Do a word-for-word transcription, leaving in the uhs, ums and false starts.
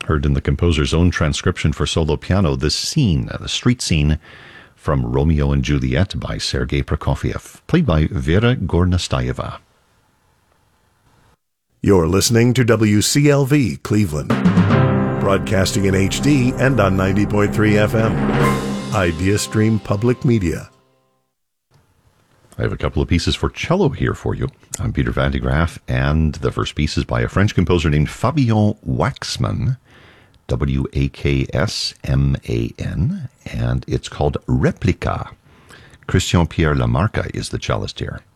heard in the composer's own transcription for solo piano, the scene, the street scene from Romeo and Juliet by Sergei Prokofiev, played by Vera Gornastayeva. You're listening to W C L V Cleveland, broadcasting in H D and on ninety point three F M. IdeaStream Public Media. I have a couple of pieces for cello here for you. I'm Peter Van de Graaff, and the first piece is by a French composer named Fabien Waxman, W A K S M A N, and it's called Replica. Christian Pierre Lamarca is the cellist here.